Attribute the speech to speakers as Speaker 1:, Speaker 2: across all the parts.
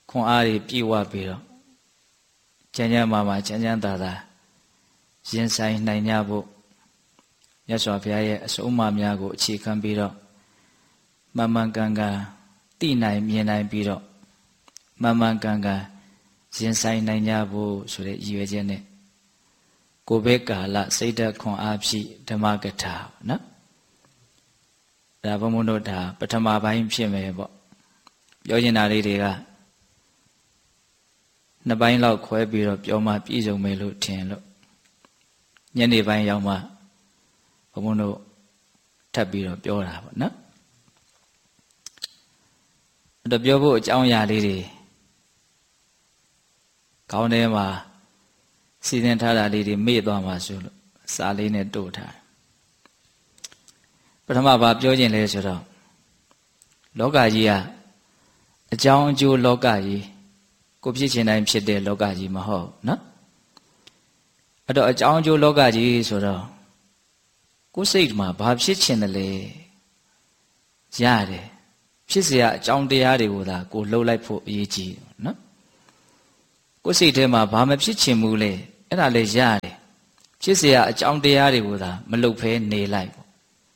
Speaker 1: ခွန်အားတွေပြည့်ဝပြီးတော့ချမ်းချမ်းမာချမ်းချမ်းသာသာရင်ဆိုင်နိုင်ကြဖို့မြတ်စွာဘုရားရဲ့အဆုံးအမများကိုအခြေခံပြီးတော့မှန်မှန်ကန်ကန်သိနိုင်မြင်နိုင်ပြီးတော့မှန်မှန်ကန်ကန်ရင်ဆိုင်နိုင်ကြဖို့ဆိုတဲ့ရည်ရွယ်ချက်နဲ့ကိုဗစ်ကာလစိတ်ဓာတ်ခွန်အားဖြည့်ဓမ္မကထာနော်ဒါဘုံဘုံတို့ဒါပထမပိုင်းဖြစ်မယ်ပေါ့ပြောချင်တာလေးတွေကနှစ်ပိုင်းလောက်ခွဲပြီးတော့ပြောမှပြည့်စုံမယ်လို့ထင်လို့ညနေပိုင်းရောက်မှဘုံဘုံတို့ထပ်ပြီးတော့ပြောတာပေါ့နော်အဲ့တော့ပြောဖို့အကြောင်းအရာလေးတွေခေါင်းထဲမှာစီစဉ်ထားတာလေးတွေမေ့သွားမှာဆိုလို့စာလေးနဲ့တို့ထားပထမဘာပြောခြင်းလဲဆိုတော့လောကကြီးကအကြောင်းအကျိုးလောကကြီးကိုဖြစ်ခြင်းတိုင်းဖြစ်တဲ့လောကကြီးမဟုတ်နော်အဲ့တော့အကြောင်းအကျိုးလောကကြီးဆိုတော့ကိုယ်စိတ်မှာဘာဖြစ်ခြင်းတလဲရတယ်ဖြစ်เสียအကြောင်းတရားတွေကိုသာကိုလှုပ်လိုက်ဖို့အရေးကြီးနော်ကိုယ်စိတ်ထဲမှာဘာမဖြစ်ခြင်းဘူးလေအဲ့ဒါလည်းရတယ်ဖြစ်เสียအကြောင်းတရားတွေကိုသာမလှုပ်ဖဲနေလိုက်ပေါ့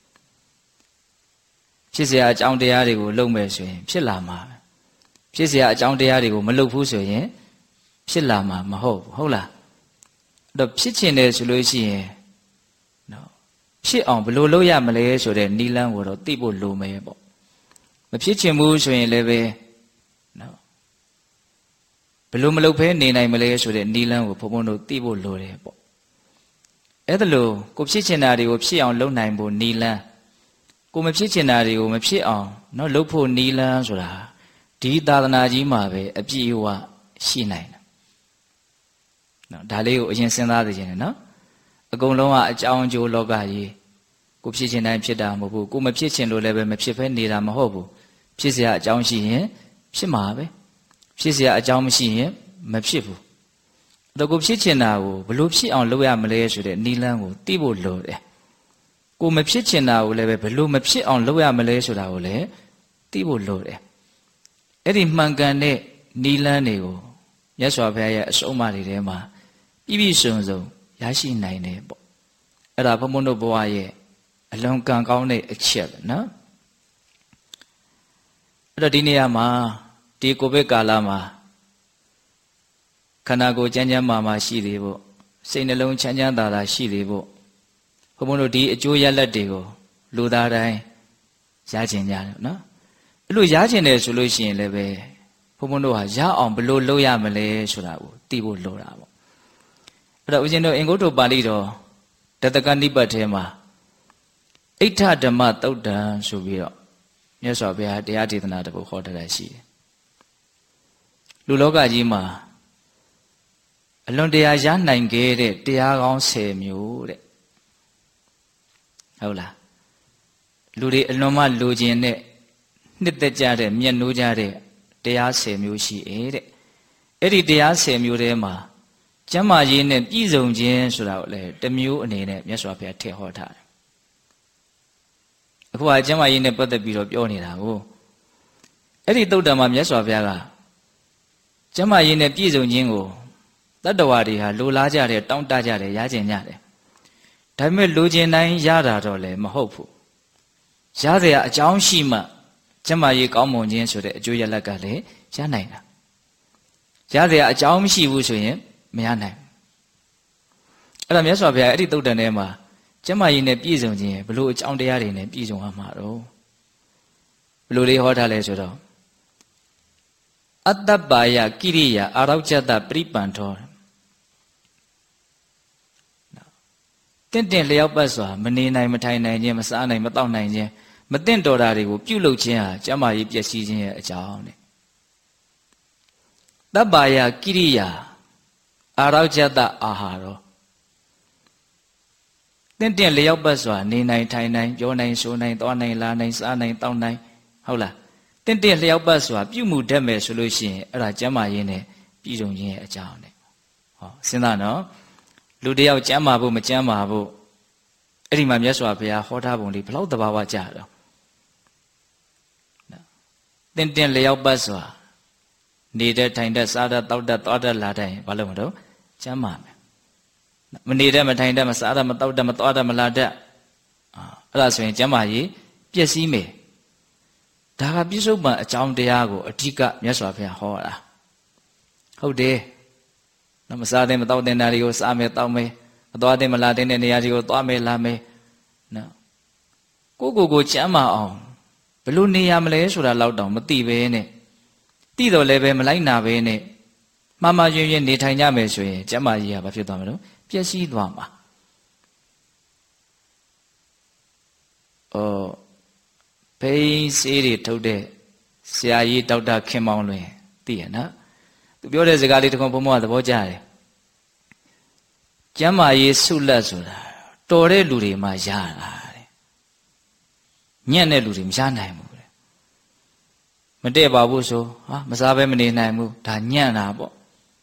Speaker 1: ဖြစ်เสียအကြောင်းတရားတွေကိုလှုပ်မယ်ဆိုရင်ဖြစ်လာမှာဖြစ်เสียအကြောင်းတရားတွေကိုမလှုပ်ဘူးဆိုရင်ဖြစ်လာမှာမဟုတ်ဘူးဟုတ်လားအဲ့တော့ဖြစ်ခြင်းတယ်ဆိုလို့ရှိရင်နော်ဖြစ်အောင်ဘယ်လိုလုပ်ရမလဲဆိုတဲ့နိလန်းကိုတော့သိဖို့လိုမယ်ပေါ့မဖြစ်ခြင်းဘူးဆိုရင်လည်းပဲနော်ဘယ်လိုမလုပ်ဖဲနေနိုင်မလဲဆိုတဲ့နိလန်းကိုဘုံဘုံတို့သိဖို့လိုတယ်ပေါ့အဲ့ဒါလို့ကိုဖြစ်ချင်တာတွေကိုဖြစ်အောင်လုပ်နိုင်ဖို့နိလန်းကိုမဖြစ်ချင်တာတွေကိုမဖြစ်အောင်နော်လုပ်ဖို့နိလန်းဆိုတာဒီသာသနာကြီးမှာပဲအပြည့်အဝရှိနိုင်တယ်နော်ဒါလေးကိုအရင်စဉ်းစားသိချင်တယ်နော်အကုန်လုံးကအကြောင်းအကျိုးလောကကြီးကိုဖြစ်ချင်တိုင်းဖြစ်တာမဟုတ်ဘူးကိုမဖြစ်ချင်လို့လည်းပဲမဖြစ်ဖဲနေတာမဟုတ်ဘူးဖြစ်เสียအကြောင်းရှိရင်ဖြစ်မှာပဲဖြစ်เสียအကြောင်းမရှိရင်မဖြစ်ဘူးအဲ့တော့ကိုဖြစ်ချင်တာကိုဘယ်လိုဖြစ်အောင်လုပ်ရမလဲဆိုတဲ့နိလန်းကိုသိဖို့လိုတယ်ကိုမဖြစ်ချင်တာကိုလည်းပဲဘယ်လိုမဖြစ်အောင်လုပ်ရမလဲဆိုတာကိုလည်းသိဖို့လိုတယ်အဲ့ဒီမှန်ကန်တဲ့နိလန်းတွေကိုမြတ်စွာဘုရားရဲ့အဆုံးအမတွေထဲမှာပြည့်ပြည့်စုံစုံရရှိနိုင်တယ်ပေါ့အဲ့ဒါဘုံဘုံတို့ဘဝရဲ့အလွန်ကံကောင်းတဲ့အချက်ပဲနော်အဲ့တော့ဒီနေရာမှာဒီကိုဗစ်ကာလမှာခန္ဓာကိုယ်ကျန်းကျန်းမာမာရှိနေဖို့စိတ်နှလုံးချမ်းချမ်းသာသာရှိနေဖို့ဘုံဘုံတို့ဒီအကျိုးရလဒ်တွေကိုလူသားတိုင်းရချင်ကြတယ်နော်အဲ့လိုရချင်တယ်ဆိုလို့ရှိရင်လည်းပဲဘုံဘုံတို့ဟာရအောင်ဘယ်လိုလုပ်ရမလဲဆိုတာကိုသိဖို့လိုတာပေါ့အဲ့တော့ဦးဇင်းတို့အင်္ဂုတ္တပါဠိတော်ဒတကနိပတ်ထဲမှာဣဋ္ဌဓမ္မသုတ်တံဆိုပြီးတော့မြတ်စွာဘုရားတရားဒေသနာတစ်ပုဒ်ဟောထားတာရှိတယ်လူလောကကြီးမှာအလွန်တရာရနိုင်ခဲ့တဲ့တရားကောင်း10မျိုးတဲ့ဟုတ်လားလူတွေအလွန်မှလိုချင်တဲ့နှစ်သက်ကြတဲ့မျက်နှိုးကြတဲ့တရား10မျိုးရှိတဲ့အဲ့ဒီတရား10မျိုးထဲမှာကျမ်းမာရေးနဲ့ပြည့်စုံခြင်းဆိုတာကိုလည်းတစ်မျိုးအနေနဲ့မြတ်စွာဘုရားထည့်ဟောထားတယ်အခုကကျမ်းမာရေးနဲ့ပတ်သက်ပြီးတော့ပြောနေတာကိုအဲ့ဒီသုတ်တံမှာမြတ်စွာဘုရားကကျမ်းမာရေးနဲ့ပြည့်စုံခြင်းကိုတတ္တဝါတွေဟာလိုလားကြတယ်တောင်းတကြတယ်ရကျင်ကြတယ်ဒါပေမဲ့လိုချင်တိုင်းရတာတော့လည်းမဟုတ်ဘူးရเสียအကြောင်းရှိမှကျမ်းမာရေးကောင်းမွန်ခြင်းဆိုတဲ့အကျိုးရလဒ်ကလည်းရနိုင်တာရเสียအကြောင်းမရှိဘူးဆိုရင်မရနိုင်အဲ့ဒါမြတ်စွာဘုရားအဲ့ဒီသုတ်တံထဲမှာကျမ်းမာရေးနဲ့ပြည့်စုံခြင်းဘယ်လိုအကြောင်းတရားတွေနဲ့ပြည့်စုံရမှာတော့ဘယ်လိုလေးဟောထားလဲဆိုတော့အတ္တပါယကိရိယာအာရောကျတပရိပန္ထောတင့်တယ်လျောက်ပတ်စွာမနေနိုင်မထိုင်နိုင်ခြင်းမစားနိုင်မတောက်နိုင်ခြင်းမတင့်တော်တာတွေကိုပြုလုပ်ခြင်းဟာကျမ်းမာရေးပျက်စီးခြင်းရဲ့အကြောင်းတဲ့တပ္ပါယကိရိယာအာရောကျတအာဟာရောတင့်တယ်လျောက်ပတ်စွာနေနိုင်ထိုင်နိုင်ပြောနိုင်ဆိုနိုင်သွားနိုင်လာနိုင်စားနိုင်တောက်နိုင်ဟုတ်လားတင့်တယ်လျောက်ပတ်စွာပြုမှုတတ်မယ်ဆိုလို့ရှိရင်အဲ့ဒါကျမ်းမာရေးနဲ့ပြည်စုံခြင်းရဲ့အကြောင်းတဲ့ဟောစဉ်းစားနော်လူတယောက်ကျမ်းမာဖို့မကျမ်းမာဖို့အဲ့ဒီမှာမြတ်စွာဘုရားဟောထားပုံလေးဘလောက်သဘာဝကျတော့တင့်လျောက်ပတ်စွာနေတဲ့ထိုင်တဲ့စားတဲ့တောက်တဲ့သွားတဲ့လာတဲ့ဘာလို့မလို့ကျမ်းမာမယ်မနေတဲ့မထိုင်တဲ့မစားတဲ့မတောက်တဲ့မသွားတဲ့မလာတဲ့အဲ့ဒါဆိုရင်ကျမ်းမာရေးပျက်စီးမယ်ဒါကပြစ္ဆုတ်ပံအကြောင်းတရားကိုအဓိကမြတ်စွာဘုရားဟောတာဟုတ်တယ်မစားတဲ့မတောက်တဲ့နေရာတွေကိုစားမယ်တောက်မယ်မသွားတဲ့မလာတဲ့နေရာတွေကိုသွားမယ်လာမယ်နော်ကိုကျမ်းမာအောင်ဘယ်လိုနေရမလဲဆိုတာလောက်တောင်မသိပဲနဲ့သိတော့လည်းပဲမလိုက်နာပဲနဲ့မှားမှားယွင်းယွင်းနေထိုင်ကြမယ်ဆိုရင်ကျမ်းမာရေးကဘာဖြစ်သွားမလို့ပျက်စီးသွားမှာဘိန်းစေးတွေထုတ်တဲ့ဆရာကြီးဒေါက်တာခင်မောင်လွင်သိရနော်သူပြောတဲ့စကားလေးတခုဘုံဘုံကသဘောကျတယ်ကျမ်းမာရေးဆုလက်ဆိုတာတော်တဲ့လူတွေမှရတာတဲ့ညံ့တဲ့လူတွေမရနိုင်ဘူးတဲ့မတည့်ပါဘူးဆိုမစားဘဲမနေနိုင်ဘူးဒါညံ့တာပေါ့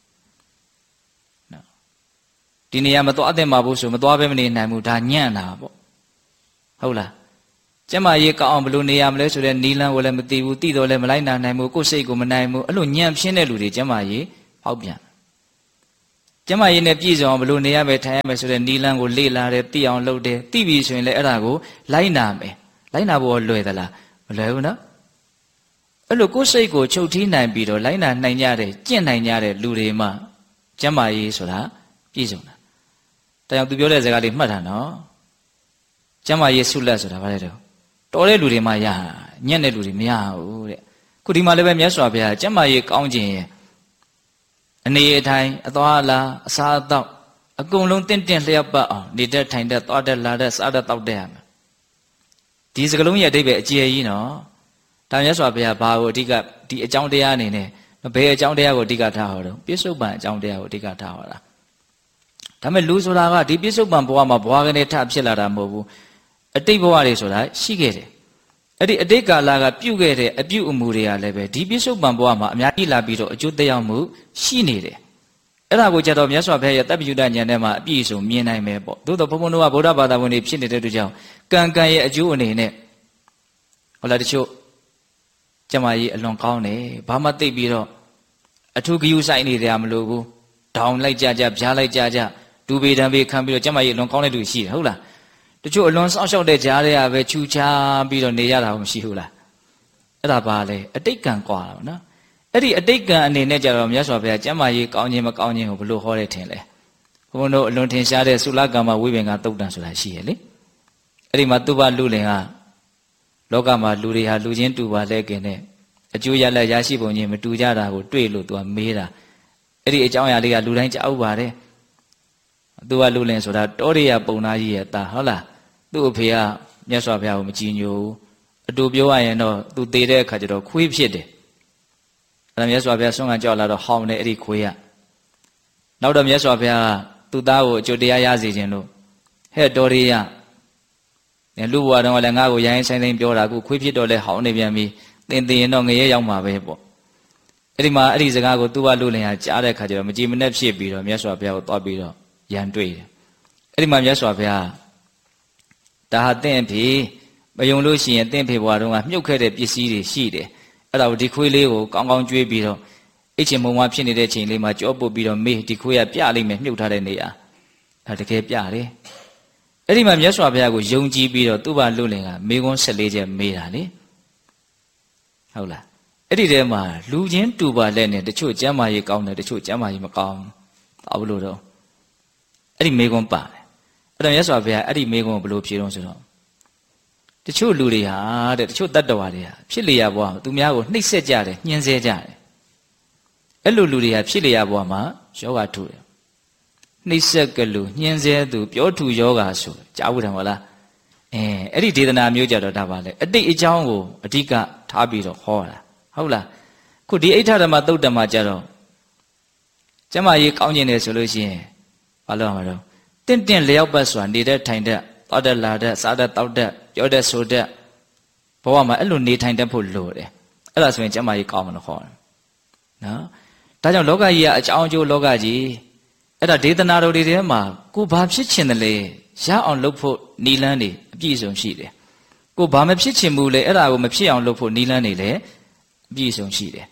Speaker 1: နော်ဒီနေရာမသွားတဲ့မှာဘူးဆိုမသွားဘဲမနေနိုင်ဘူးဒါညံ့တာပေါ့ဟုတ်လားကျမရေးကောင်းအောင်ဘယ်လိုနေရမလဲဆိုတဲ့နီလန်းကိုလည်းမသိဘူးသိတော့လည်းမလိုက်နိုင်ဘူးကိုယ်စိတ်ကိုမနိုင်ဘူးအဲ့လိုညံ့ဖြင်းတဲ့လူတွေကျမရေးပေါက်ပြန်ကျမရေးနဲ့ပြည့်စုံအောင်ဘယ်လိုနေရမယ်ထိုင်ရမယ်ဆိုတဲ့နီလန်းကိုလေ့လာတယ်သိအောင်လုပ်တယ်သိပြီဆိုရင်လည်းအဲ့ဒါကိုလိုက်နာမယ်လိုက်နာဖို့လွယ်သလားမလွယ်ဘူးနော်အဲ့လိုကိုယ်စိတ်ကိုချုပ်ထီးနိုင်ပြီးတော့လိုက်နာနိုင်ကြတဲ့ကျင့်နိုင်ကြတဲ့လူတွေမှကျမရေးဆိုတာပြည့်စုံတာဒါကြောင့်သူပြောတဲ့စကားလေးမှတ်တာနော်ကျမရေးဆုလက်ဆိုတာဘာလဲတော့တော်တဲ့လူတွေမှရညံ့တဲ့လူတွေမရဘူးတဲ့ခုဒီမှာလည်းပဲမြတ်စွာဘုရားကျမရေးကောင်းခြင်းရဲ့အနေအထိုင်အသွားအလာအစားအသောက်အကုန်လုံးတင့်တင့်လျှောက်ပတ်အောင်နေတဲ့ထိုင်တဲ့သွားတဲ့လာတဲ့စားတဲ့တောက်တဲ့ရမယ်ဒီစကလုံးရဲ့အဓိပ္ပာယ်အကျယ်ကြီးနော်ဒါမြတ်စွာဘုရားဘာကိုအဓိကဒီအကြောင်းတရားအနေနဲ့ဘယ်အကြောင်းတရားကိုအဓိကထားဟောတော့ပြစ္ဆုတ်ပံအကြောင်းတရားကိုအဓိကထားဟောတာဒါမဲ့လူဆိုတာကဒီပြစ္ဆုတ်ပံဘဝမှာဘဝကနေထဖြစ်လာတာမဟုတ်ဘူးအတိတ်ဘဝတွေဆိုတာရှိခဲ့တယ်အဲ့ဒီအတိတ်ကာလကပြုခဲ့တဲ့အပြုအမူတွေကလည်းပဲဒီပြစ္ဆုတ်ပံဘဝမှာအများကြီးလာပြီးတော့အကျိုးသက်ရောက်မှုရှိနေတယ်အဲ့ဒါကိုကြတော့မြတ်စွာဘုရားရဲ့တပ္ပယုဒ္ဓဉာဏ်ထဲမှာအပြည့်အစုံမြင်နိုင်မယ်ပေါ့သို့တော့ဘုန်းဘုန်းတို့ကဗုဒ္ဓဘာသာဝင်တွေဖြစ်နေတဲ့အတွက်ကြောင့်ကံရဲ့အကျိုးအနေနဲ့ဟုတ်လားတချို့ကျမကြီးအလွန်ကောင်းတယ်ဘာမှသိပြီးတော့အထူးဂယုဆိုင်နေတယ်မလို့ဘူးဒေါင်လိုက်ကြပြားလိုက်ကြဒူပေတံပေခံပြီးတော့ကျမကြီးအလွန်ကောင်းတဲ့လူရှိတယ်ဟုတ်လားတချို့အလွန်စောင့်ရှောက်တဲ့ကြားတွေကပဲချူချာပြီးတော့နေရတာမရှိဘူးလားအဲ့ဒါပါလေအတိတ်ကံကွာတာနော်အဲ့ဒီအတိတ်ကံအနေနဲ့ကြတော့မြတ်စွာဘုရားကျမ်းမာရေးကောင်းခြင်းမကောင်းခြင်းကိုဘလို့ဟောတဲ့ထင်လဲဘုန်းတို့အလွန်ထင်ရှားတဲ့သုလကမ္မဝိပင်္ဂသုတ်တံဆိုတာရှိရလေအဲ့ဒီမှာသူဘလူလင်ကလောကမှာလူတွေဟာလူချင်းတူပါလဲခင်နဲ့အကျိုးရလက်ရရှိပုံချင်းမတူကြတာကိုတွေ့လို့သူကမေးတာအဲ့ဒီအကြောင်းအရာလေးကလူတိုင်းကြောက်ပါတယ်သူကလူလင်ဆိုတာတောရိယပုံနာကြီးရဲ့တာဟုတ်လားသူ့အဖေကမြတ်စွာဘုရားကိုမကြည်ညိုဘူးအတူပြောရရင်တော့သူသေတဲ့အခါကျတော့ခွေးဖြစ်တယ်အဲ့ဒါမြတ်စွာဘုရားဆွမ်းခံကြောက်လာတော့ဟောင်းတယ်အဲ့ဒီခွေးကနောက်တော့မြတ်စွာဘုရားကသူ့သားကိုအကျိုးတရားရစေခြင်းလို့ဟဲ့တောရိယလူဘဝတုန်းကလည်းငါ့ကိုရိုင်းဆိုင်ဆိုင်ပြောတာအခုခွေးဖြစ်တော့လဲဟောင်းနေပြန်ပြီသင်ရင်တော့ငရဲရောက်မှာပဲပေါ့အဲ့ဒီမှာအဲ့ဒီစကားကိုသူ့ဘလူလင်ကကြားတဲ့အခါကျတော့မကြည်မနှက်ဖြစ်ပြီးတော့မြတ်စွာဘုရားကိုတွားပြီးတော့ရန်တွေ့တယ်အဲ့ဒီမှာမြတ်စွာဘုရားဒါဟာတင့်အဖေမယုံလို့ရှိရင်တင့်ဖေဘွားတုန်းကမြုပ်ခဲ့တဲ့ပစ္စည်းတွေရှိတယ်အဲ့ဒါကိုဒီခွေးလေးကိုကောင်းကောင်းကျွေးပြီးတော့အိတ်ချင်မုံမဖြစ်နေတဲ့ချိန်လေးမှာကြောပုတ်ပြီးတော့မေးဒီခွေးကပြလိုက်မယ်မြုပ်ထားတဲ့နေရာဒါတကယ်ပြတယ်အဲ့ဒီမှာမြတ်စွာဘုရားကိုယုံကြည်ပြီးတော့သူ့ဘာလူလင်ကမေခွန်း14ချက်မေးတာလေဟုတ်လားအဲ့ဒီထဲမှာလူချင်းတူပါလက်နဲ့တချို့ကျမ်းမာရေးကောင်းတယ်တချို့ကျမ်းမာရေးမကောင်းဘူးဘာလို့တော့အဲ့ဒီမေခွန်းပါတယ်အဲ့တော့မြတ်စွာဘုရားအဲ့ဒီမေခွန်းကိုဘယ်လိုဖြေတော့ဆိုတော့တချို့လူတွေဟာတဲ့တချို့တတ္တဝါတွေဟာဖြစ်လျာဘဝသူများကိုနှိပ်စက်ကြတယ်ညှင်းဆဲကြတယ်အဲ့လိုလူတွေဟာဖြစ်လျာဘဝမှာယောဂထုတယ်နှိပ်စက်ကလူညှင်းဆဲသူပြောထူယောဂဆိုကြားဘူးတယ်မဟုတ်လားအဲ့ဒီဒေသနာမျိုးကြတော့ဒါပါလေအတိတ်အကြောင်းကိုအဓိကထားပြီးတော့ဟောတာဟုတ်လားခုဒီအိဋ္ဌဓမ္မသုတ်တံမှာကြတော့ကျမကြီးကောင်းကျင်တယ်ဆိုလို့ရှိရင်ဘာလို့မှာတော့တင့်တင့်လျောက်ပတ်စွာနေတဲ့ထိုင်တဲ့တောက်တဲ့လာတဲ့စားတဲ့တောက်တဲ့ပြောတဲ့ဆိုတဲ့ဘဝမှာအဲ့လိုနေထိုင်တတ်ဖို့လိုတယ်အဲ့ဒါဆိုရင်ကျမကြီးကောင်းမှာလို့ခေါ်တယ်နော်ဒါကြောင့်လောကကြီးကအကြောင်းအကျိုးလောကကြီးအဲ့ဒါဒေသနာတော်တွေထဲမှာကိုဘာဖြစ်ချင်တယ်လဲရအောင်လုပ်ဖို့နီလန်းနေအပြည့်အစုံရှိတယ်ကိုဘာမဖြစ်ချင်ဘူးလဲအဲ့ဒါကိုမဖြစ်အောင်လုပ်ဖို့နီလန်းနေလဲအပြည့်အစုံရှိတယ်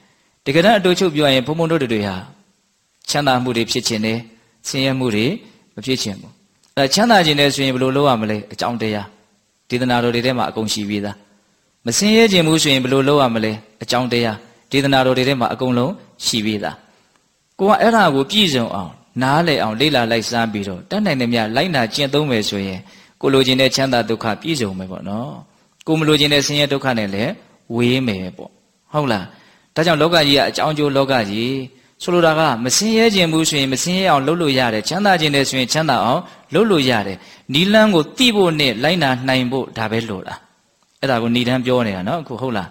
Speaker 1: တကယ်တမ်းအတူချုပ်ပြောရင်ဘုံဘုံတို့တွေဟာချမ်းသာမှုတွေဖြစ်ခြင်းနဲ့ဆင်းရဲမှုတွေမဖြစ်ခြင်းဘူးအဲချမ်းသာခြင်းနဲ့ဆိုရင်ဘယ်လိုလုပ်ရမလဲအကြောင်းတရားဒေသနာတော်တွေထဲမှာအကုန်ရှိပြီးသားမဆင်းရဲခြင်းဘူးဆိုရင်ဘယ်လိုလုပ်ရမလဲအကြောင်းတရားဒေသနာတော်တွေထဲမှာအကုန်လုံးရှိပြီးသားကိုကအဲ့ဒါကိုပြည့်စုံအောင်နားလည်အောင်လေ့လာလိုက်စားပြီးတော့တတ်နိုင်တဲ့မြလိုက်နာကျင့်သုံးမယ်ဆိုရင်ကိုလိုချင်တဲ့ချမ်းသာဒုက္ခပြည့်စုံမယ်ပေါ့နော်ကိုမလိုချင်တဲ့ဆင်းရဲဒုက္ခနဲ့လည်းဝေးမယ်ပေါ့ဟုတ်လားဒါကြောင့်လောကကြီးကအကြောင်းကျိုးလောကကြီးဆိုလိုတာကမဆင်းရဲခြင်းဘူးဆိုရင်မဆင်းရဲအောင်လုပ်လို့ရတယ်ချမ်းသာခြင်းနဲ့ဆိုရင်ချမ်းသာအောင်လုပ်လို့ရတယ်နီလန်းကိုတိဖို့နဲ့လိုက်နာနိုင်ဖို့ဒါပဲလိုတာအဲ့ဒါကိုဏိဒန်းပြောနေတာနော်အခုဟုတ်လား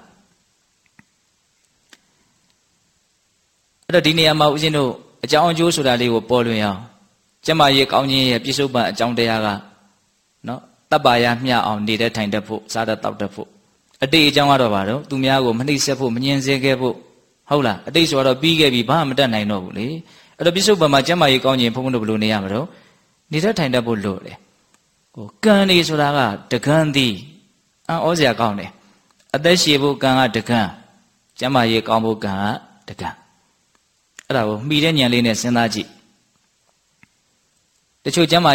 Speaker 1: အဲ့တော့ဒီနေရာမှာဦးဇင်းတို့အကြောင်းအကျိုးဆိုတာလေးကိုပေါ်လွင်အောင်ကျမရဲ့ကောင်းခြင်းရဲ့ပြစ္ဆုတ်ပံအကြောင်းတရားကနော်တပ်ပါရမျှအောင်နေတဲ့ထိုင်တတ်ဖို့စားတတ်တောက်တတ်ဖို့အတိတ်အကြောင်းကတော့ဘာလို့သူများကိုမနှိပ်စက်ဖို့မညှဉ်းဆဲခဲ့ဖို့ဟုတ်လားအတိတ်ဆိုတော့ပြီးခဲ့ပြီဘာမှမတတ်နိုင်တော့ဘူးလေအဲ့တော့ပြစ္ဆုတ်ပံမှာကျမရဲ့ကောင်းခြင်းဘုန်းဘုန်းတို့ဘယ်လိုနေရမလို့နေတဲ့ထိုင်တတ်ဖို့လို့လေဟိုကံနေဆိုတာကတကံသည်ဩစရာကောင်းတယ်အသက်ရှည်ဖို့ကံကတကံကျမရဲ့ကောင်းဖို့ကံကတကံအဲ့ဒါကိုမှီတဲ့ဉာဏ်လေးနဲ့စဉ်းစားကြည့်တချို့ကျမ်းမာ